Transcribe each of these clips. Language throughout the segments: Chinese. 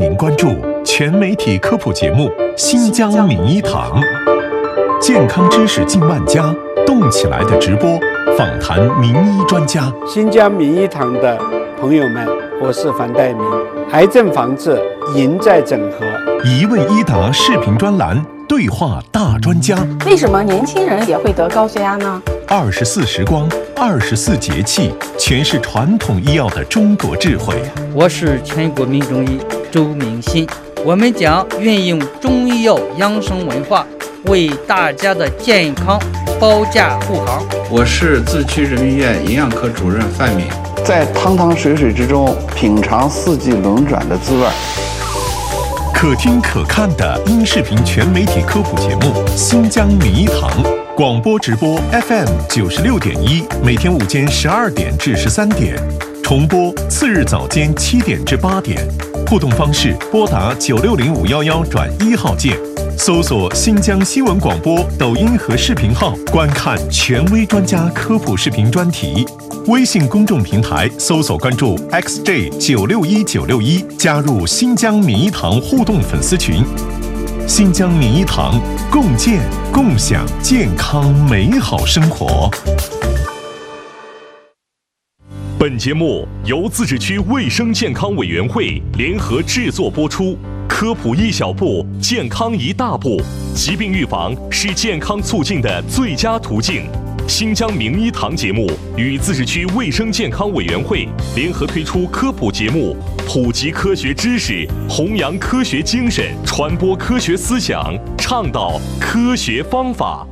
您关注全媒体科普节目《新疆名医堂》，健康知识近万家，动起来的直播，访谈名医专家。 新疆名医堂的朋友们，我是樊岱明。癌症防治赢在整合， 一问一答视频专栏，对话大专家。 为什么年轻人也会得高血压呢 ？24时光，24节气，诠释传统医药的中国智慧。 我是全国名中医周明新，我们将运用中医药养生文化，为大家的健康保驾护航。 我是自区人民医院营养科主任范敏， 在汤汤水水之中品尝四季轮转的滋味。 可听可看的音视频全媒体科普节目《新疆名医堂》，广播直播 FM 96.1，每天午间12点至13点，重播次日早间7点至8点。互动方式：拨打960511转1号键，搜索新疆新闻广播抖音和视频号，观看权威专家科普视频专题。微信公众平台搜索关注 XJ961961，加入新疆名医堂互动粉丝群。新疆名医堂，共建共享健康美好生活。本节目由自治区卫生健康委员会联合制作播出，科普一小步，健康一大步。疾病预防是健康促进的最佳途径。新疆名医堂节目与自治区卫生健康委员会联合推出科普节目，普及科学知识，弘扬科学精神，传播科学思想，倡导科学方法。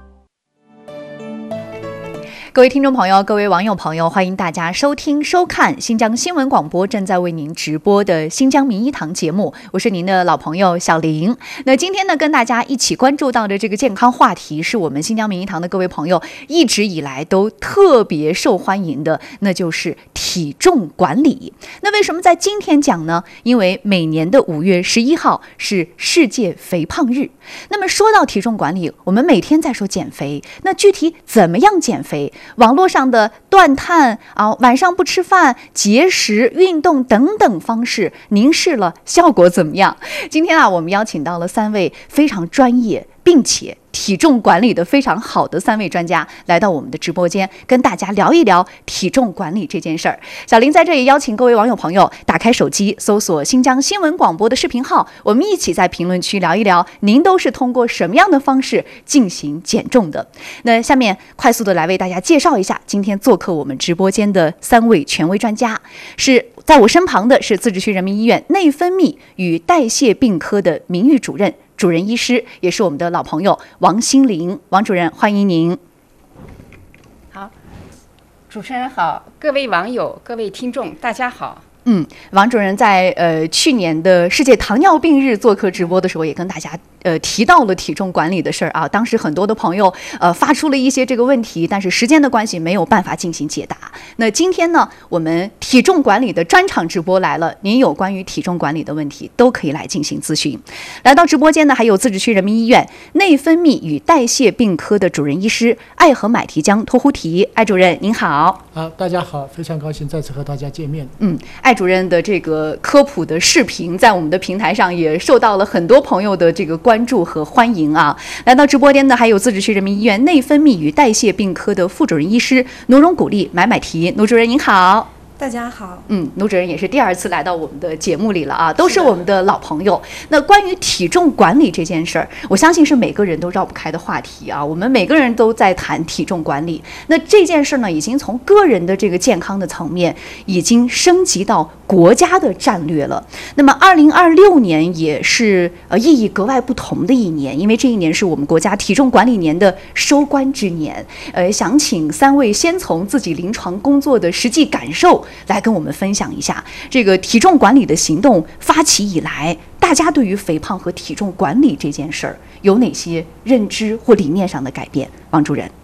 各位听众朋友，各位网友朋友，欢迎大家收听收看新疆新闻广播正在为您直播的新疆名医堂节目，我是您的老朋友小玲。那今天呢，跟大家一起关注到的这个健康话题，是我们新疆名医堂的各位朋友一直以来都特别受欢迎的，那就是体重管理。那为什么在今天讲呢？因为每年的5月11号是世界肥胖日。那么说到体重管理，我们每天在说减肥，那具体怎么样减肥？网络上的断碳晚上不吃饭、节食、运动等等方式，您试了效果怎么样？今天我们邀请到了3位非常专业并且体重管理的非常好的3位专家来到我们的直播间，跟大家聊一聊体重管理这件事儿。小林在这里邀请各位网友朋友打开手机，搜索新疆新闻广播的视频号，我们一起在评论区聊一聊，您都是通过什么样的方式进行减重的。那下面快速的来为大家介绍一下今天做客我们直播间的3位权威专家。是在我身旁的是自治区人民医院内分泌与代谢病科的名誉主任医师，也是我们的老朋友王心凌。王主任，欢迎您。 好，主持人好，各位网友、各位听众，大家好。 王主任在去年的世界糖尿病日做客直播的时候，也跟大家提到了体重管理的事儿啊。当时很多的朋友发出了一些这个问题，但是时间的关系没有办法进行解答。那今天呢，我们体重管理的专场直播来了，您有关于体重管理的问题都可以来进行咨询。来到直播间呢，还有自治区人民医院内分泌与代谢病科的主任医师艾和买提江托呼提。艾主任您好。 大家好，非常高兴再次和大家见面。 艾主任的这个科普的视频在我们的平台上也受到了很多朋友的这个关注和欢迎啊。来到直播间呢，还有自治区人民医院内分泌与代谢病科的副主任医师奴荣古丽买提。奴主任您好。 大家好。 奴主任也是第2次来到我们的节目里了啊，都是我们的老朋友。那关于体重管理这件事儿，我相信是每个人都绕不开的话题啊。我们每个人都在谈体重管理，那这件事呢，已经从个人的这个健康的层面，已经升级到国家的战略了。那么2026年也是意义格外不同的一年，因为这一年是我们国家体重管理年的收官之年。想请3位先从自己临床工作的实际感受来跟我们分享一下，这个体重管理的行动发起以来，大家对于肥胖和体重管理这件事儿有哪些认知或理念上的改变？王主任。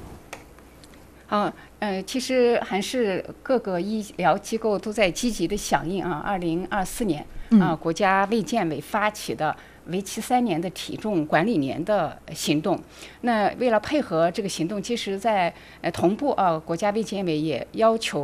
其实还是各个医疗机构都在积极的响应啊。2024年国家卫健委发起的为期3年的体重管理年的行动。那为了配合这个行动，其实在同步国家卫健委也要求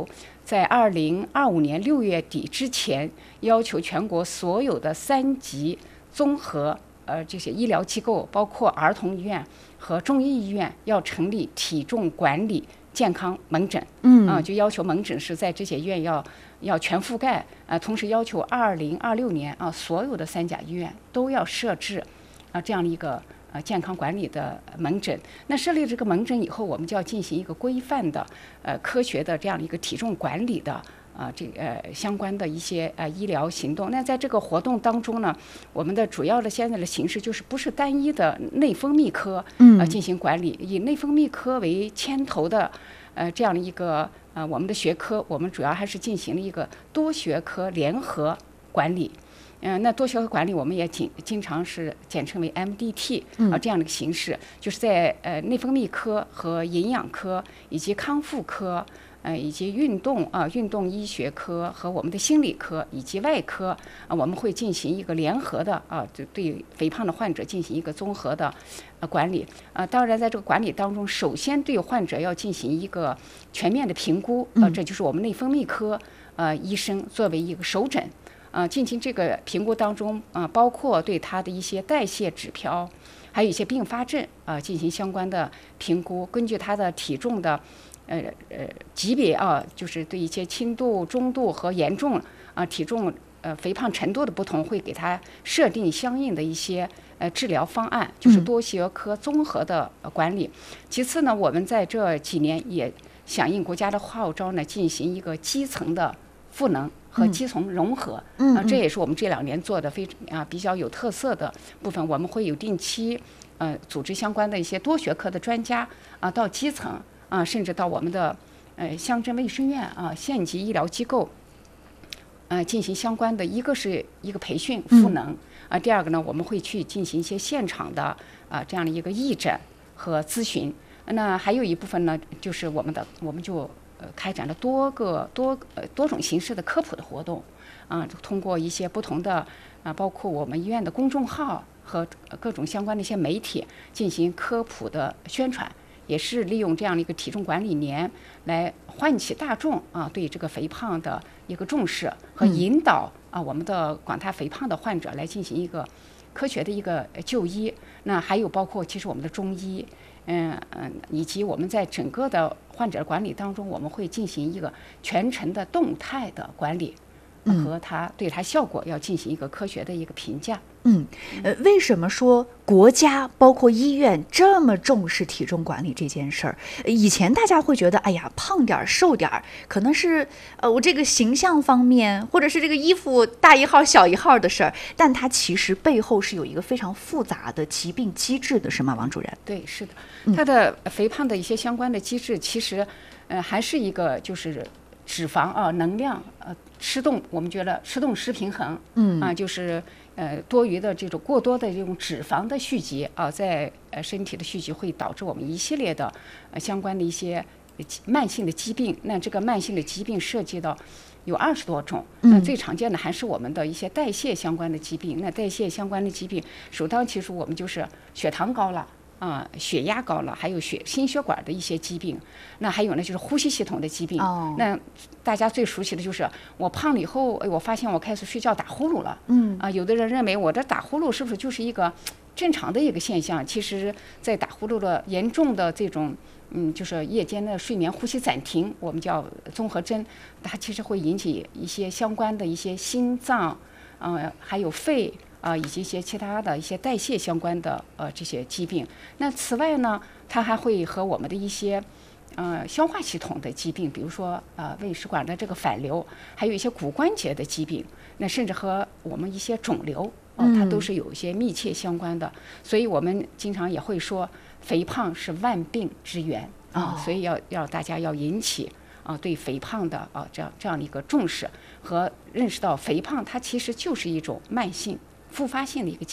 在2025年6月底之前，要求全国所有的3级综合这些医疗机构，包括儿童医院和中医医院，要成立体重管理健康门诊。就要求门诊是在这些医院要全覆盖。同时要求2026年所有的3甲医院都要设置这样的一个健康管理的门诊。那设立这个门诊以后，我们就要进行一个规范的科学的这样的一个体重管理的相关的一些医疗行动。那在这个活动当中呢，我们的主要的现在的形式就是不是单一的内分泌科进行管理，以内分泌科为牵头的这样的一个我们的学科，我们主要还是进行了一个多学科联合管理。那多学科管理我们也经常是简称为 MDT 这样的一个形式，就是在内分泌科和营养科以及康复科以及运动医学科和我们的心理科以及外科我们会进行一个联合的对肥胖的患者进行一个综合的管理。当然在这个管理当中，首先对患者要进行一个全面的评估，这就是我们内分泌科医生作为一个首诊进行这个评估当中包括对他的一些代谢指标，还有一些并发症进行相关的评估，根据他的体重的级别就是对一些轻度、中度和严重体重肥胖程度的不同，会给他设定相应的一些治疗方案，就是多学科综合的管理。其次呢，我们在这几年也响应国家的号召呢，进行一个基层的赋能和基层融合。这也是我们这2年做的比较有特色的部分。我们会有定期组织相关的一些多学科的专家到基层甚至到我们的乡镇卫生院县级医疗机构进行相关的，一个是一个培训赋能第二个呢，我们会去进行一些现场的这样的一个义诊和咨询。那还有一部分呢，就是我们就开展了多种形式的科普的活动通过一些不同的包括我们医院的公众号和各种相关的一些媒体进行科普的宣传，也是利用这样的一个体重管理年来唤起大众对这个肥胖的一个重视和引导我们的广大肥胖的患者来进行一个科学的一个就医。那还有包括其实我们的中医以及我们在整个的患者管理当中，我们会进行一个全程的动态的管理和对它效果要进行一个科学的一个评价。 为什么说国家包括医院这么重视体重管理这件事儿？以前大家会觉得，哎呀，胖点儿瘦点儿，可能是我这个形象方面，或者是这个衣服大一号小一号的事儿，但它其实背后是有一个非常复杂的疾病机制的，是吗，王主任？ 对，是的，它的肥胖的一些相关的机制，其实还是一个就是脂肪能量吃动，我们觉得吃动失平衡，就是多余的这种过多的这种脂肪的蓄积在身体的蓄积会导致我们一系列的相关的一些慢性的疾病。那这个慢性的疾病涉及到有20多种，那最常见的还是我们的一些代谢相关的疾病。那代谢相关的疾病首当其冲，我们就是血糖高了血压高了，还有心血管的一些疾病。那还有呢，就是呼吸系统的疾病。那大家最熟悉的就是我胖了以后，我发现我开始睡觉打呼噜了。有的人认为我这打呼噜是不是就是一个正常的一个现象？其实，在打呼噜的严重的这种就是夜间的睡眠呼吸暂停，我们叫综合征，它其实会引起一些相关的一些心脏还有肺以及一些其他的一些代谢相关的这些疾病。那此外呢，它还会和我们的一些消化系统的疾病，比如说胃食管的这个反流，还有一些骨关节的疾病，那甚至和我们一些肿瘤它都是有一些密切相关的。所以我们经常也会说，肥胖是万病之源所以要大家要引起对肥胖的这样的一个重视和认识到，肥胖它其实就是一种慢性复发性的一个疾病。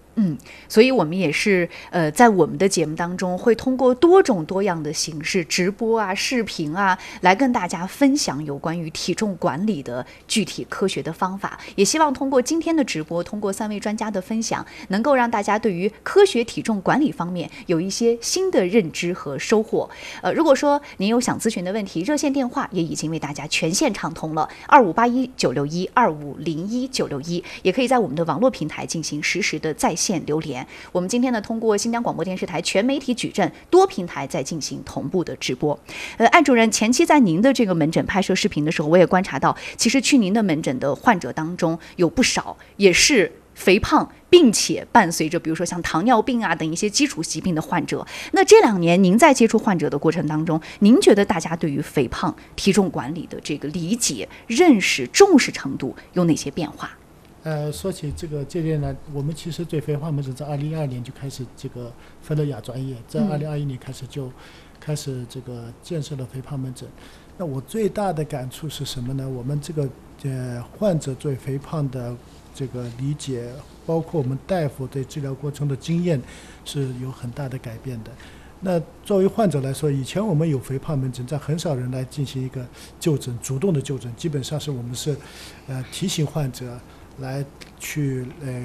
所以我们也是在我们的节目当中会通过多种多样的形式，直播啊、视频啊，来跟大家分享有关于体重管理的具体科学的方法。也希望通过今天的直播，通过3位专家的分享，能够让大家对于科学体重管理方面有一些新的认知和收获。如果说您有想咨询的问题，热线电话也已经为大家全线畅通了，2581-961 2501-961，也可以在我们的网络平台进行实时的在线留言。我们今天呢，通过新疆广播电视台全媒体矩阵多平台在进行同步的直播。艾主任，前期在您的这个门诊拍摄视频的时候，我也观察到，其实去您的门诊的患者当中有不少也是肥胖，并且伴随着比如说像糖尿病啊等一些基础疾病的患者。那这2年您在接触患者的过程当中，您觉得大家对于肥胖体重管理的这个理解、认识、重视程度有哪些变化？ 说起这点呢，我们其实对肥胖门诊在2012年就开始这个分了亚专业，在2021年开始这个建设了肥胖门诊。那我最大的感触是什么呢？我们这个患者对肥胖的这个理解，包括我们大夫对治疗过程的经验是有很大的改变的。那作为患者来说，以前我们有肥胖门诊，在很少人来进行一个就诊，主动的就诊，基本上是我们是提醒患者来去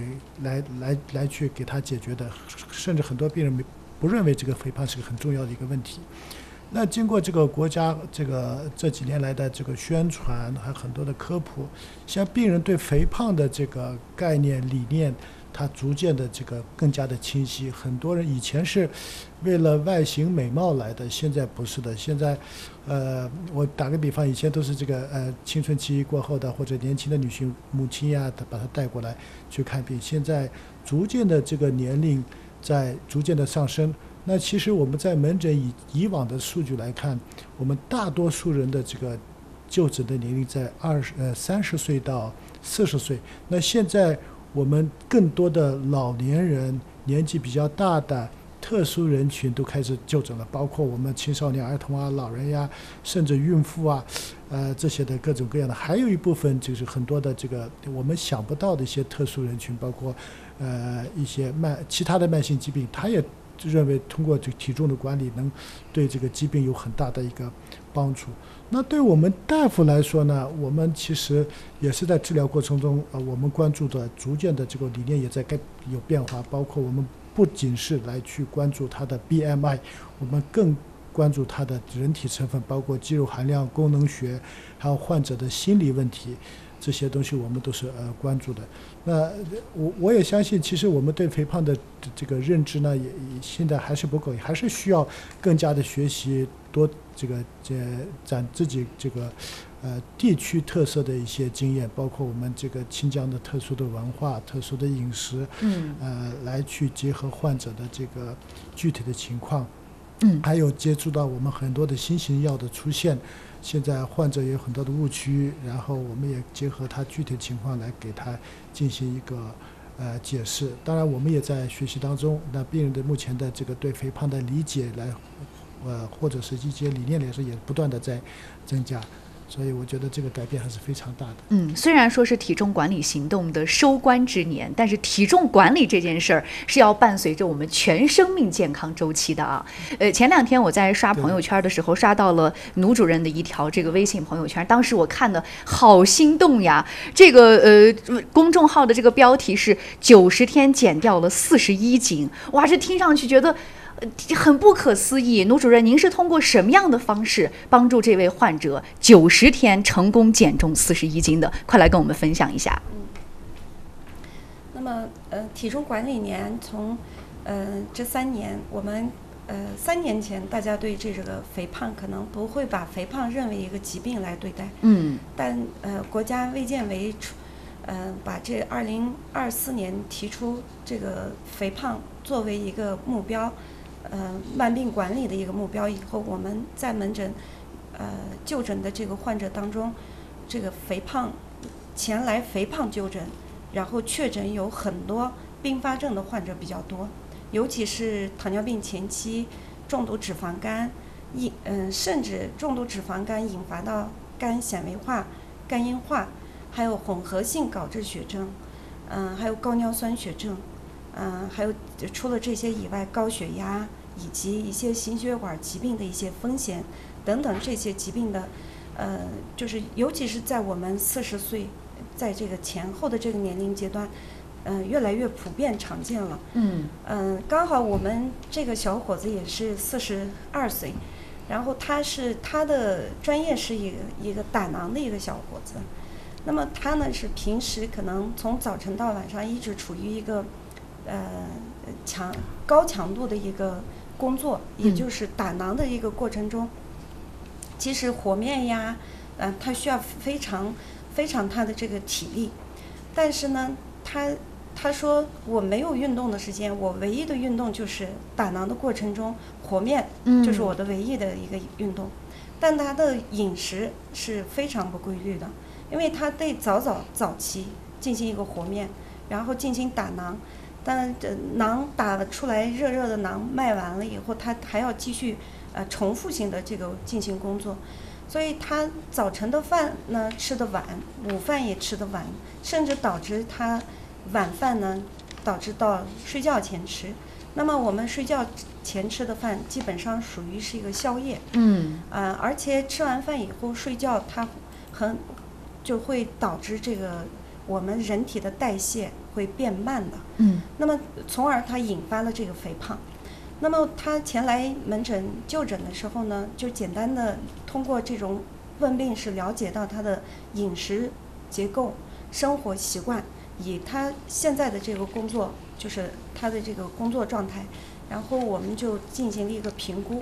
给他解决的，甚至很多病人不认为这个肥胖是个很重要的一个问题。那经过这个国家这几年来的这个宣传，还有很多的科普，像病人对肥胖的这个概念理念，它逐渐的这个更加的清晰。很多人以前是为了外形美貌来的，现在不是的。现在我打个比方，以前都是这个青春期过后的或者年轻的女性母亲呀，把她带过来去看病。现在逐渐的这个年龄在逐渐的上升。那其实我们在门诊以往的数据来看，我们大多数人的这个就诊的年龄在30岁到40岁。那现在我们更多的老年人、年纪比较大的特殊人群都开始就诊了，包括我们青少年、儿童啊、老人呀，甚至孕妇啊，这些的各种各样的。还有一部分就是很多的这个我们想不到的一些特殊人群，包括一些其他的慢性疾病，他也认为通过这个体重的管理能对这个疾病有很大的一个帮助。那对我们大夫来说呢，我们其实也是在治疗过程中，我们关注的逐渐的这个理念也在有变化，包括我们不仅是来去关注他的 BMI， 我们更关注他的人体成分，包括肌肉含量、功能学，还有患者的心理问题，这些东西我们都是关注的。那我也相信，其实我们对肥胖的这个认知呢，也现在还是不够，还是需要更加的学习，多攒自己这个地区特色的一些经验，包括我们这个新疆的特殊的文化、特殊的饮食，来去结合患者的这个具体的情况，还有接触到我们很多的新型药的出现。现在患者也有很多的误区，然后我们也结合他具体情况来给他进行一个解释。当然我们也在学习当中，那病人的目前的这个对肥胖的理解来或者是一些理念来说也不断的在增加。所以我觉得这个改变还是非常大的。 虽然说是体重管理行动的收官之年，但是体重管理这件事儿是要伴随着我们全生命健康周期的啊。前2天我在刷朋友圈的时候，刷到了奴主任的一条这个微信朋友圈，当时我看的好心动呀。这个公众号的这个标题是90天减掉了41斤，哇，这听上去觉得很不可思议。奴主任，您是通过什么样的方式帮助这位患者90天成功减重41斤的？快来跟我们分享一下。 那么体重管理年从这3年，我们3年前大家对这个肥胖可能不会把肥胖认为一个疾病来对待，但国家卫健委把这2024年提出这个肥胖作为一个目标，慢病管理的一个目标以后，我们在门诊就诊的这个患者当中，这个肥胖前来肥胖就诊，然后确诊有很多并发症的患者比较多，尤其是糖尿病前期重度脂肪肝，甚至重度脂肪肝引发到肝纤维化、肝硬化，还有混合性高脂血症，还有高尿酸血症， 还有除了这些以外，高血压以及一些心血管疾病的一些风险等等这些疾病的，就是尤其是在我们40岁，在这个前后的这个年龄阶段，越来越普遍常见了。刚好我们这个小伙子也是42岁，然后他的专业是一个打囊的一个小伙子。那么他呢是平时可能从早晨到晚上一直处于一个高强度的一个工作，也就是打囊的一个过程中，其实和面呀，他需要非常他的这个体力，但是呢，他说我没有运动的时间，我唯一的运动就是打囊的过程中和面，就是我的唯一的一个运动。但他的饮食是非常不规律的，因为他得早期进行一个和面，然后进行打囊。但囊打了出来，热的囊卖完了以后，他还要继续重复性的这个进行工作，所以他早晨的饭呢吃得晚，午饭也吃得晚，甚至导致他晚饭呢导致到睡觉前吃。那么我们睡觉前吃的饭基本上属于是一个宵夜，而且吃完饭以后睡觉，它就会导致这个我们人体的代谢会变慢的，那么从而它引发了这个肥胖。那么他前来门诊就诊的时候呢，就简单的通过这种问病是了解到他的饮食结构、生活习惯，以他现在的这个工作，就是他的这个工作状态，然后我们就进行了一个评估，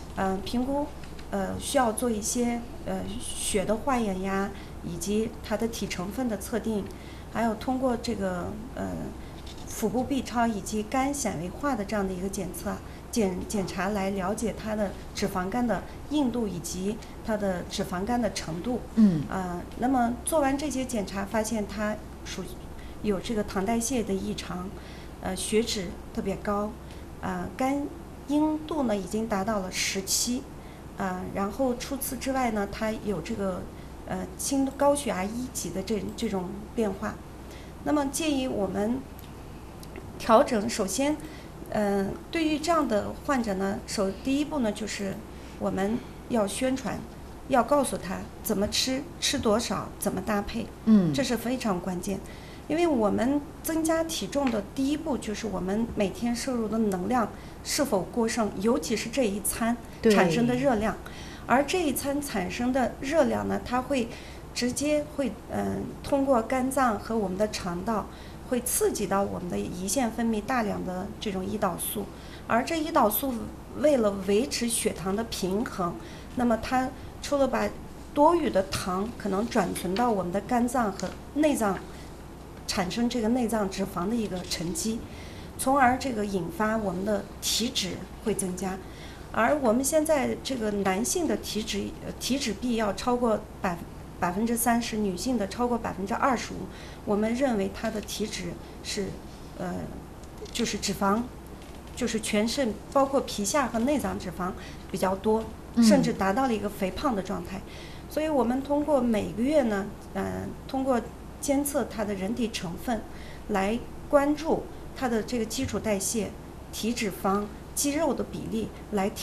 需要做一些血的化验呀，以及它的体成分的测定，还有通过这个腹部 B 超以及肝纤维化的这样的一个检查来了解它的脂肪肝的硬度以及它的脂肪肝的程度。那么做完这些检查，发现它有这个糖代谢的异常，血脂特别高，肝硬度呢已经达到了17，然后除此之外呢，它有这个高血压1级的这种变化。那么建议我们调整，首先，对于这样的患者呢，第一步呢就是我们要宣传，要告诉他怎么吃多少，怎么搭配，这是非常关键。因为我们增加体重的第一步就是我们每天摄入的能量是否过剩，尤其是这一餐产生的热量。而这一餐产生的热量呢，它会直接通过肝脏和我们的肠道，会刺激到我们的胰腺分泌大量的这种胰岛素，而这胰岛素为了维持血糖的平衡，那么它除了把多余的糖可能转存到我们的肝脏和内脏，产生这个内脏脂肪的一个沉积，从而这个引发我们的体脂会增加。而我们现在这个男性的体脂比要超过30%，女性的超过25%，我们认为它的体脂是就是脂肪，就是全身包括皮下和内脏脂肪比较多，甚至达到了一个肥胖的状态。所以我们通过每个月呢，通过监测它的人体成分，来关注它的这个基础代谢、体脂肪、肌肉的比例，来